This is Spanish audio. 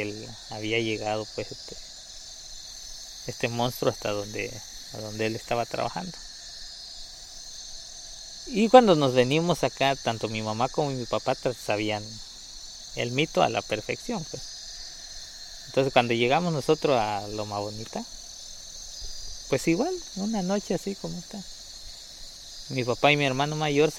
él había llegado pues este monstruo hasta a donde él estaba trabajando. Y cuando nos venimos acá, tanto mi mamá como mi papá sabían el mito a la perfección, pues. Entonces cuando llegamos nosotros a Loma Bonita, pues igual, una noche así como está. Mi papá y mi hermano mayor